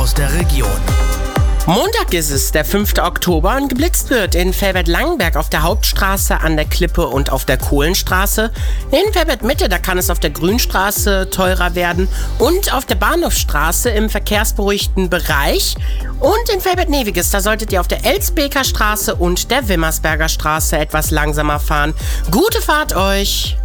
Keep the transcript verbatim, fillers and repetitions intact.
aus der Region. Montag ist es, der fünfte Oktober, und geblitzt wird in Velbert-Langenberg auf der Hauptstraße, an der Klippe und auf der Kohlenstraße. In Velbert-Mitte, da kann es auf der Grünstraße teurer werden und auf der Bahnhofstraße im verkehrsberuhigten Bereich. Und in Velbert-Neviges, da solltet ihr auf der Elsbeker Straße und der Wimmersberger Straße etwas langsamer fahren. Gute Fahrt euch!